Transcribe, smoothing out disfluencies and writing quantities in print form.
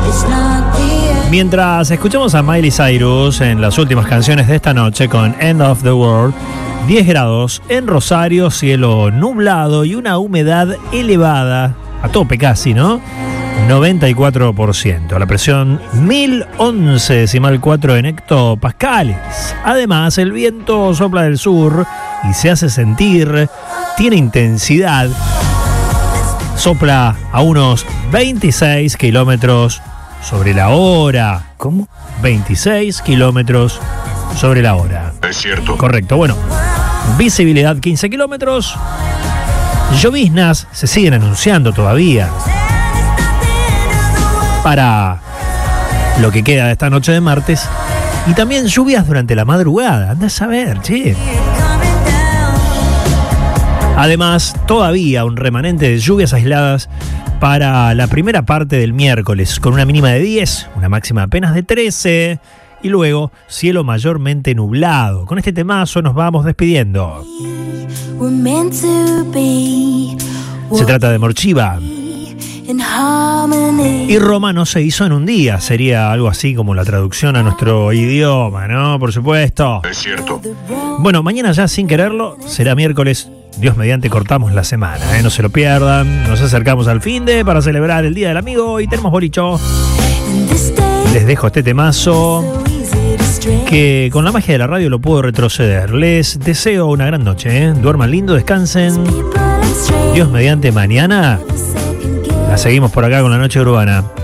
Mientras escuchamos a Miley Cyrus en las últimas canciones de esta noche con End of the World, 10 grados en Rosario, cielo nublado y una humedad elevada, a tope casi, ¿no? 94%. La presión 1011,4 en hectopascales. Además, el viento sopla del sur y se hace sentir, tiene intensidad, sopla a unos 26 kilómetros sobre la hora. ¿Cómo? 26 kilómetros sobre la hora. Es cierto. Correcto. Bueno, visibilidad 15 kilómetros. Lloviznas se siguen anunciando todavía para lo que queda de esta noche de martes. Y también lluvias durante la madrugada. Anda a saber, che. Además, todavía un remanente de lluvias aisladas para la primera parte del miércoles, con una mínima de 10, una máxima apenas de 13, y luego cielo mayormente nublado. Con este temazo nos vamos despidiendo. Se trata de Morchiva. Y Roma no se hizo en un día. Sería algo así como la traducción a nuestro idioma, ¿no? Por supuesto. Es cierto. Bueno, mañana ya sin quererlo, será miércoles. Dios mediante, cortamos la semana, ¿eh? No se lo pierdan. Nos acercamos al finde para celebrar el Día del Amigo y tenemos bolicho. Les dejo este temazo que con la magia de la radio lo puedo retroceder. Les deseo una gran noche, ¿eh? Duerman lindo, descansen. Dios mediante, mañana la seguimos por acá con la Noche Urbana.